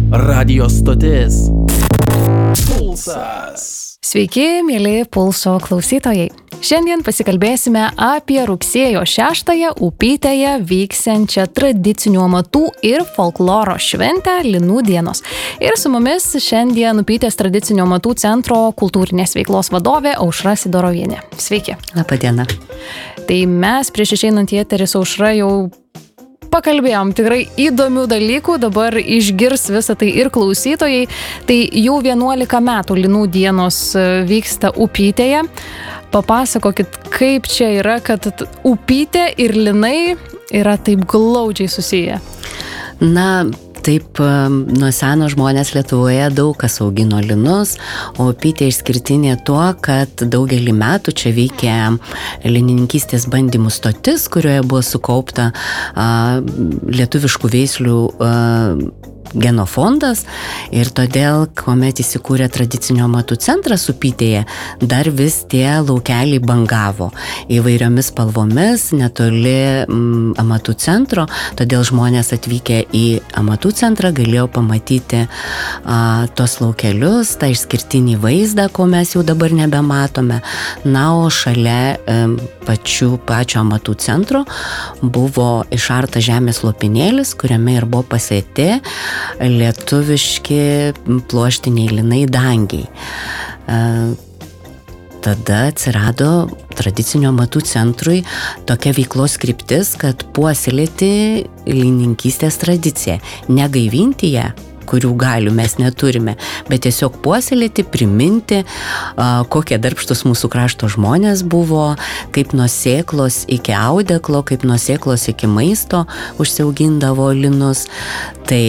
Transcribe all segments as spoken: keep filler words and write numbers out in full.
Radio stotis Pulsas. Sveiki, mėly Pulso klausytojai. Šiandien pasikalbėsime apie rugsėjo šeštąją Upytėje vyksiančią tradicinių amatų ir folkloro šventę Linų dienos. Ir su mumis šiandien Upytės tradicinių amatų centro kultūrinės veiklos vadovė Aušra Sidorovienė. Sveiki. Labą dieną. Tai mes prieš išeinant į eterį su Aušra jau pakalbėjom tikrai įdomių dalykų, dabar išgirs visą tai ir klausytojai. Tai jau vienuolika metų Linų dienos vyksta Upytėje. Papasakokit, kaip čia yra, kad Upytė ir linai yra taip glaudžiai susiję. Na, taip, nuo seno žmonės Lietuvoje daug kas augino linus, o Upytė išskirtinė tuo, kad daugelį metų čia veikia linininkystės bandymų stotis, kurioje buvo sukaupta a, lietuviškų veislių a, genofondas, ir todėl, kuomet įsikūrė tradicinio amatų centras Upytėje, dar vis tie laukeliai bangavo įvairiomis spalvomis netoli mm, amatų centro, todėl žmonės atvykę į amatų centrą galėjo pamatyti a, tos laukelius, tą išskirtinį vaizdą, ko mes jau dabar nebematome. Na, o šalia e, pačių pačio amatų centro buvo išartas žemės lopinėlis, kuriame ir buvo pasėti lietuviški pluoštiniai linai dangiai. Tada atsirado tradicinio amatų centrui tokia veiklos kryptis, kad puoselėti linininkystės tradiciją, negaivinti ją, kurių galių mes neturime, bet tiesiog puoselėti, priminti, a, kokie darbštus mūsų krašto žmonės buvo, kaip nuo sėklos iki audeklo, kaip nuo sėklos iki maisto užsiaugindavo linus. Tai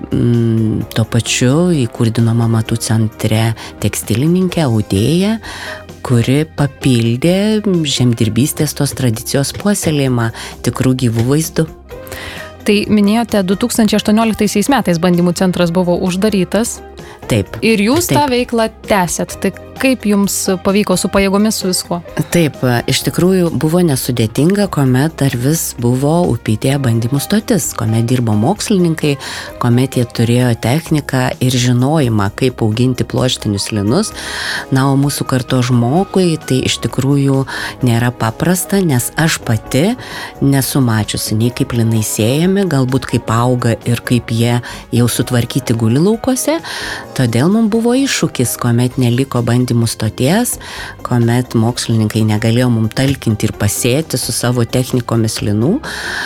mm, tuo pačiu įkurdinom amatų centre tekstilininkę, audėją, kuri papildė žemdirbystės tos tradicijos puoselėjimą tikrų gyvų vaizdų. Tai minėjote, du tūkstančiai aštuonioliktaisiais metais bandymų centras buvo uždarytas. Taip. Ir jūs taip. tą veiklą tęsėt. Tai kaip jums pavyko su pajėgomis, su viskuo? Taip, iš tikrųjų buvo nesudėtinga, kuomet dar vis buvo Upytėje bandymų stotis, kuomet dirbo mokslininkai, kuomet jie turėjo techniką ir žinojimą, kaip auginti pluoštinius linus. Na, o mūsų karto žmogui tai iš tikrųjų nėra paprasta, nes aš pati nesu mačiusi nei kaip linai siejami, galbūt kaip auga ir kaip jie jau sutvarkyti guli laukuose. Todėl mums buvo iššūkis, kuomet neliko bandymų stoties, kuomet mokslininkai negalėjo mums talkinti ir pasėti su savo technikomis linų.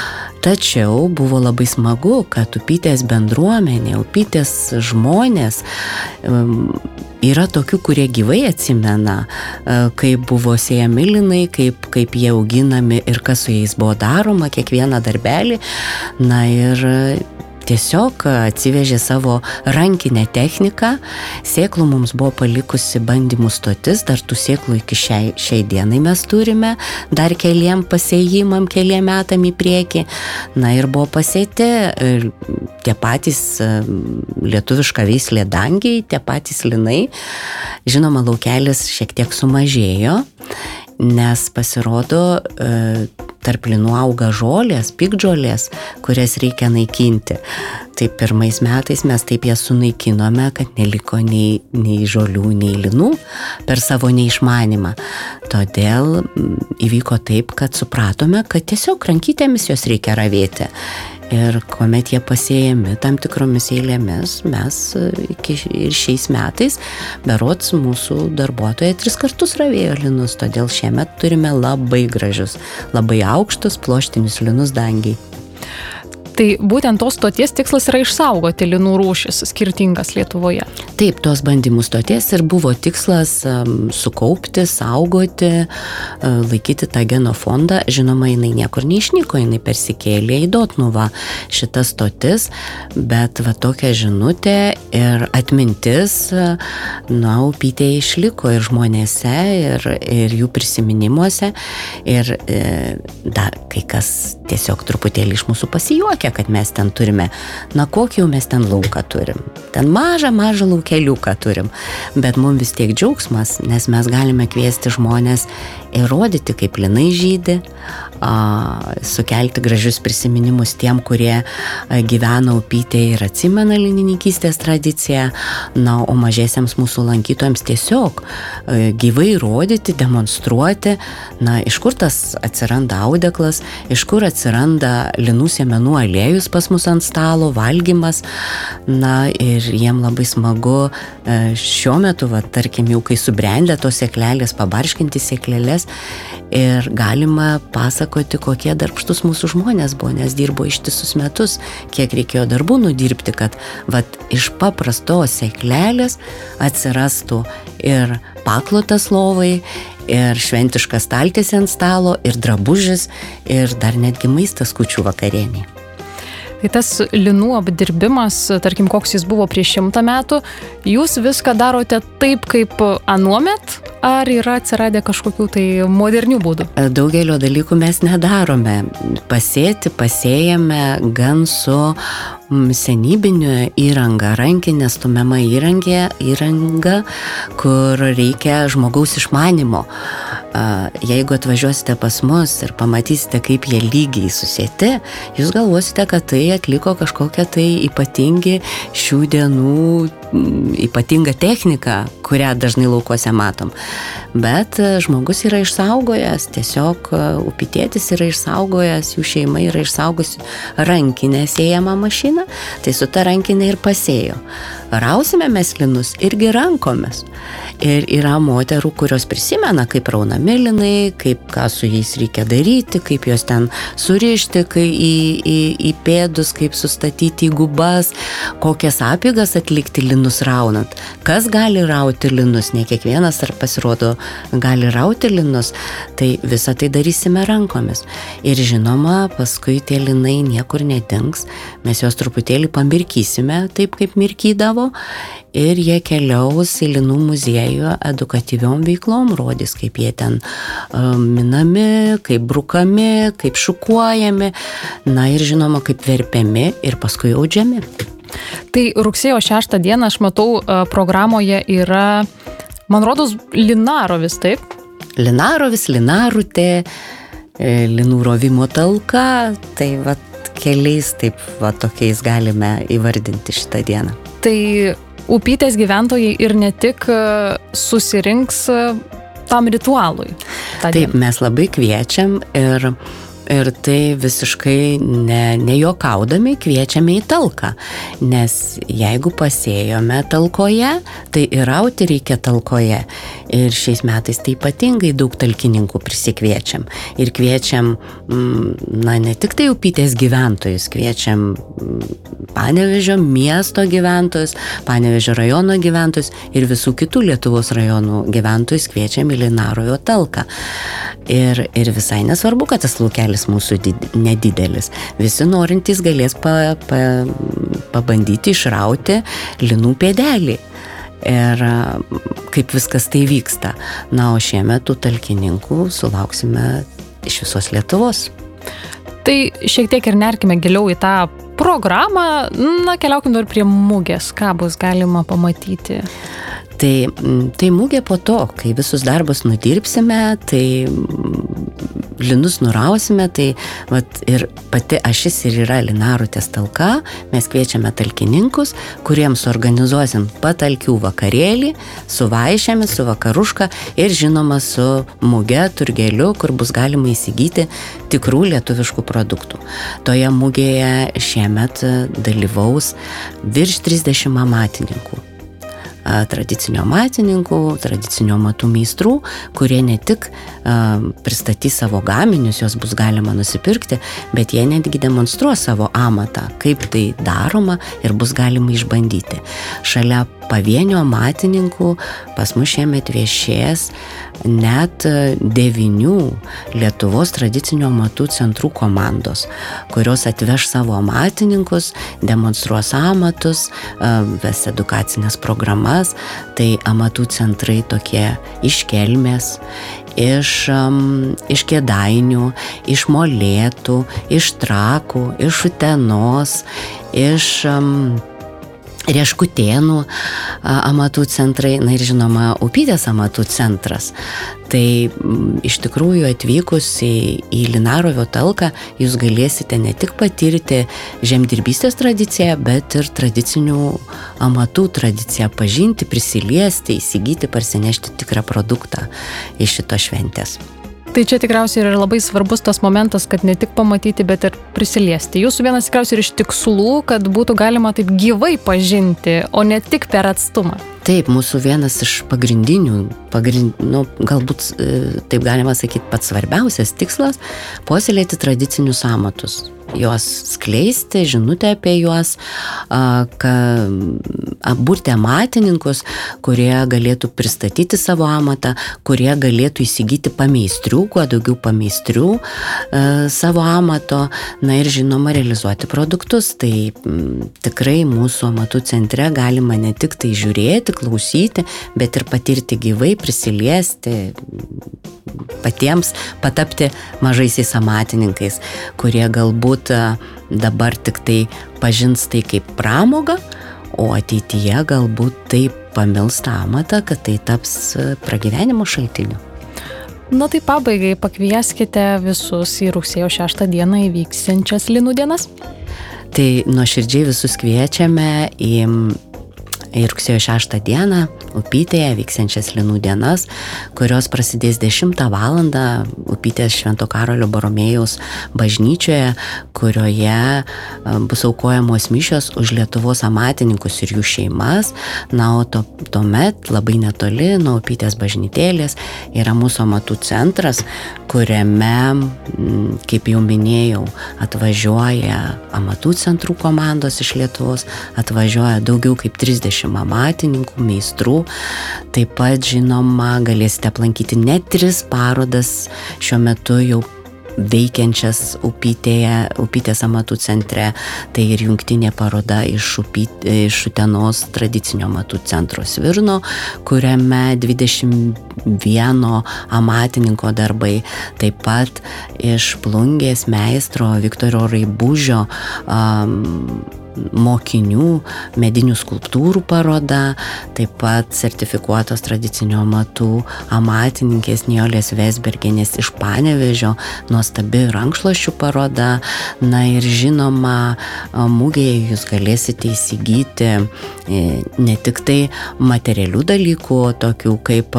Tačiau buvo labai smagu, kad Upytės bendruomenė, Upytės žmonės um, yra tokių, kurie gyvai atsimena, uh, kaip buvo siejami linai, kaip, kaip jie auginami ir kas su jais buvo daroma, kiekvieną darbelį. Na ir tiesiog atsivežė savo rankinę techniką. Sėklų mums buvo palikusi bandymų stotis, dar tų sėklų iki šiai, šiai dienai mes turime, dar keliem pasėjimam, keliem metam į priekį. Na ir buvo pasėti tie patys lietuviška veislė dangiai, tie patys linai. Žinoma, laukelis šiek tiek sumažėjo, nes pasirodo, tarp linų auga žolės, piktžolės, kurias reikia naikinti. Tai pirmais metais mes taip jas sunaikinome, kad neliko nei, nei žolių, nei linų per savo neišmanimą. Todėl įvyko taip, kad supratome, kad tiesiog rankytėmis jos reikia ravėti. Ir kuomet jie pasėjami tam tikromis eilėmis, mes iki ir šiais metais berods mūsų darbuotojai tris kartus ravėjo linus, todėl šiemet turime labai gražius, labai aukštus pluoštinius linus dangiai. Tai būtent tos stoties tikslas yra išsaugoti linų rūšis skirtingas Lietuvoje. Taip, tos bandymų stoties ir buvo tikslas um, sukaupti, saugoti, uh, laikyti tą genofondą. Žinoma, jinai niekur neišnyko, jinai persikėlė į Dotnuvą šitą stotis, bet va tokia žinutė ir atmintis, uh, na, Upytėje išliko ir žmonėse, ir, ir jų prisiminimuose. Ir e, dar kai kas tiesiog truputėlį iš mūsų pasijuokia, kad mes ten turime, na kokį jau mes ten lauką turim. Ten mažą, mažą laukeliuką turim. Bet mums vis tiek džiaugsmas, nes mes galime kviesti žmonės ir rodyti, kaip linai žydi, a, sukelti gražius prisiminimus tiem, kurie a, gyvena Upytėje ir atsimena linininkystės tradiciją, na, o mažiesiems mūsų lankytojams tiesiog a, gyvai rodyti, demonstruoti, na, iš kur tas atsiranda audeklas, iš kur atsiranda linų sėmenų aliejus pas mus ant stalo, valgymas, na, ir jiem labai smagu a, šiuo metu, va, tarkim, jau kai subrendę tos sėklelės, pabarškinti sėklelės, ir galima pasakoti, kokie darbštus mūsų žmonės buvo, nes dirbo ištisus metus, kiek reikėjo darbų nudirbti, kad vat, iš paprastos sėklelės atsirastų ir paklotas lovai, ir šventiškas staltiesė ant stalo, ir drabužis, ir dar netgi maistas kūčių vakarienei. Tai tas linų apdirbimas, tarkim, koks jis buvo prieš šimtą metų, jūs viską darote taip, kaip anuomet, ar yra atsiradę kažkokių tai modernių būdų? Daugelio dalykų mes nedarome. Pasėti, pasėjame gan su senybiniu įranga, rankinė stumiama įranga, įranga, kur reikia žmogaus išmanimo. Jeigu atvažiuosite pas mus ir pamatysite, kaip jie lygiai susėti, jūs galvosite, kad tai atliko kažkokią tai ypatingi šių dienų ypatingą techniką, kurią dažnai laukuose matom. Bet žmogus yra išsaugojęs, tiesiog upytietis yra išsaugojęs, jų šeima yra išsaugojusi rankinę sėjamą mašiną, tai su ta rankinė ir pasėjo. Rausime mes linus irgi rankomis. Ir yra moterų, kurios prisimena, kaip raunami linai, kaip ką su jais reikia daryti, kaip juos ten surišti kai į, į, į pėdus, kaip sustatyti į gubas, kokias apeigas atlikti linus raunant. Kas gali rauti linus, ne kiekvienas ar pasirodo gali rauti linus, tai visą tai darysime rankomis. Ir žinoma, paskui tie linai niekur nedings, mes juos truputėlį pamirkysime, taip kaip mirkydavo, ir jie keliaus į linų muziejų edukatyviom veiklom, rodys, kaip jie ten um, minami, kaip brukami, kaip šukuojami, na ir žinoma, kaip verpiami ir paskui audžiami. Tai rugsėjo šeštą dieną, aš matau, programoje yra, man rodos, linarovis, taip? Linarovis, linarutė, linų rovimo talka, tai va keliais taip va tokiais galime įvardinti šitą dieną. Tai Upytės gyventojai ir ne tik susirinks tam ritualui. Taip, mes labai kviečiam ir, ir tai visiškai ne, nejuokaudami kviečiame į talką, nes jeigu pasėjome talkoje, tai ir rauti reikia talkoje. Ir šiais metais tai ypatingai daug talkininkų prisikviečiam. Ir kviečiam, na, ne tik tai Upytės gyventojus, kviečiam Panevėžio miesto gyventojus, Panevėžio rajono gyventojus ir visų kitų Lietuvos rajonų gyventojus kviečiam į Linarojo talką. Ir, ir visai nesvarbu, kad tas laukelis mūsų did, nedidelis. Visi norintys galės pa, pa, pabandyti išrauti linų pėdelį. Ir kaip viskas tai vyksta. Na, o šiemet tų talkininkų sulauksime iš visos Lietuvos. Tai šiek tiek ir nerkime giliau į tą programą. Na, keliaukim dar prie mugės. Ką bus galima pamatyti? Tai, tai mugė po to, kai visus darbus nudirbsime, tai linus nurausime, tai vat, ir pati ašis ir yra Linarutės talka. Mes kviečiame talkininkus, kuriems organizuosim patalkių vakarėlį su vaišėmis, su vakaruška ir žinoma su muge, turgeliu, kur bus galima įsigyti tikrų lietuviškų produktų. Toje mugėje šiemet dalyvaus virš trisdešimt amatininkų. Tradicinio amatininkų, tradicinio amatų meistrų, kurie ne tik uh, pristatys savo gaminius, juos bus galima nusipirkti, bet jie netgi demonstruos savo amatą, kaip tai daroma ir bus galima išbandyti. Šalia pavienių amatininkų pas mus šiemet viešės net devinių Lietuvos tradicinio amatų centrų komandos, kurios atveš savo amatininkus, demonstruos amatus, ves edukacinės programas. Tai amatų centrai tokie iš Kelmės, iš, um, iš Kėdainių, iš Molėtų, iš Trakų, iš Utenos, iš um, Rieškutėnų amatų centrai, na ir žinoma Upytės amatų centras. Tai iš tikrųjų atvykus į, į Linarovio talką jūs galėsite ne tik patirti žemdirbystės tradiciją, bet ir tradicinių amatų tradiciją pažinti, prisiliesti, įsigyti, parsinešti tikrą produktą iš šitos šventės. Tai čia tikriausiai yra labai svarbus tas momentas, kad ne tik pamatyti, bet ir prisiliesti. Jūsų vienas tikriausiai ir iš tikslų, kad būtų galima taip gyvai pažinti, o ne tik per atstumą. Taip, mūsų vienas iš pagrindinių, pagrind, nu, galbūt taip galima sakyti, pats svarbiausias tikslas – puoselėti tradicinius amatus. Juos skleisti, žinutę apie juos, burti amatininkus, kurie galėtų pristatyti savo amatą, kurie galėtų įsigyti pameistrių, kuo daugiau pameistrių savo amato, na ir žinoma realizuoti produktus. Tai tikrai mūsų amatų centre galima ne tik tai žiūrėti, klausyti, bet ir patirti gyvai, prisiliesti, patiems patapti mažaisiais amatininkais, kurie galbūt dabar tik tai pažins tai kaip pramogą, o ateityje galbūt taip pamils tą amatą, kad tai taps pragyvenimo šaltiniu. Na tai pabaigai pakvieskite visus į rugsėjo šeštą dieną įvyksiančias linų dienas. Tai nuoširdžiai visus kviečiame į į rugsėjo šeštą dieną Upytėje vyksiančias linų dienas, kurios prasidės dešimtą valandą Upytės Švento Karolio Boromėjaus bažnyčioje, kurioje bus aukojamos mišios už Lietuvos amatininkus ir jų šeimas. Na, o to, tuomet labai netoli nuo Upytės bažnytėlės yra mūsų amatų centras, kuriame, kaip jau minėjau, atvažiuoja amatų centrų komandos iš Lietuvos, atvažiuoja daugiau kaip trisdešimt amatininkų, meistrų. Taip pat, žinoma, galėsite aplankyti net tris parodas šiuo metu jau veikiančias Upytėje, Upytės amatų centre. Tai ir jungtinė paroda iš, Upyt, iš Utenos tradicinio amatų centro Svirno, kuriame dvidešimt vieno amatininko darbai. Taip pat iš Plungės meistro Viktoro Raibužio um, mokinių medinių skulptūrų paroda, taip pat sertifikuotos tradicinio amatų amatininkės Nijolės Vesbergienės iš Panevėžio nuostabi rankšluosčių paroda. Na ir žinoma, mugėje jūs galėsite įsigyti ne tik tai materialių dalykų, tokių kaip,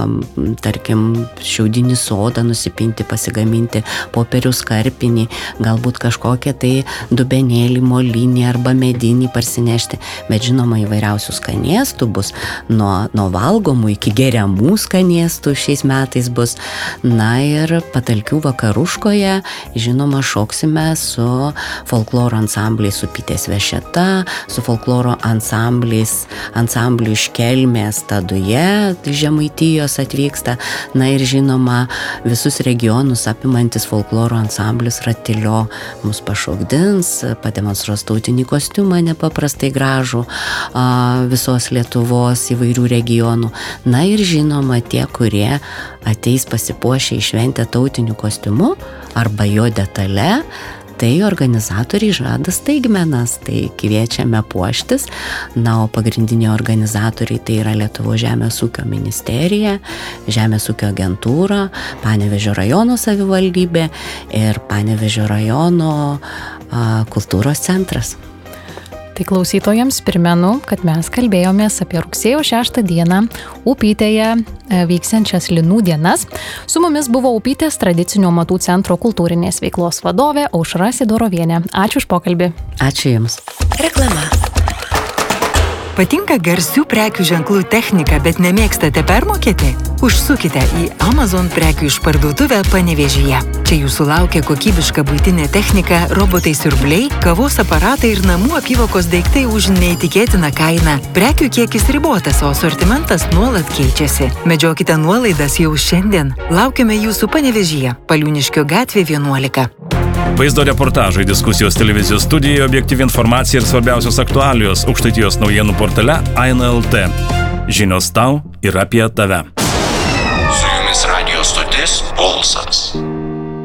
tarkim, šiaudinį sodą nusipinti, pasigaminti, popieriaus karpinį, galbūt kažkokią tai dubenėlį, molinį arba medinį parsinešti, bet žinoma įvairiausių skanėstų bus, nuo, nuo valgomų iki geriamų skanėstų šiais metais bus. Na ir Patalkių vakaruškoje, žinoma, šoksime su folkloro ansambliais Upytės Vešeta, su folkloro ansambliais, ansamblių iš Kelmės Taduje, Žemaitijos atvyksta, na ir žinoma, visus regionus apimantis folkloro ansamblis Ratilio mus pašokdins, pademonstruos tautinį kostiumą nepaprastai gražų visos Lietuvos įvairių regionų. Na ir žinoma, tie, kurie ateis pasipuošę į šventę tautiniu kostiumu arba jo detale, tai organizatoriai žada staigmenas, tai kviečiame puoštis. Na, o pagrindiniai organizatoriai tai yra Lietuvos žemės ūkio ministerija, žemės ūkio agentūra, Panevėžio rajono savivaldybė ir Panevėžio rajono a, kultūros centras. Tai klausytojams primenu, kad mes kalbėjomės apie rugsėjo šeštą dieną Upytėje vyksiančias linų dienas. Su mumis buvo Upytės tradicinio amatų centro kultūrinės veiklos vadovė Aušra Sidorovienė. Ačiū už pokalbį. Ačiū Jums. Reklama. Patinka garsių prekių ženklų technika, bet nemėgstate permokėti? Užsukite į Amazon prekių išparduotuvę Panevėžyje. Čia jūsų laukia kokybiška buitinė technika, robotai siurbliai, kavos aparatai ir namų apyvokos daiktai už neįtikėtiną kainą. Prekių kiekis ribotas, o asortimentas nuolat keičiasi. Medžiokite nuolaidas jau šiandien. Laukiame jūsų Panevėžyje, Paliūniškio gatvė vienuolika. Vaizdo reportažai, diskusijos televizijos studijoje, objektyvi informacija ir svarbiausios aktualijos Aukštaitijos naujienų portale Aina L T. Žinios tau ir apie tave. Su jumis radijo stotis Pulsas.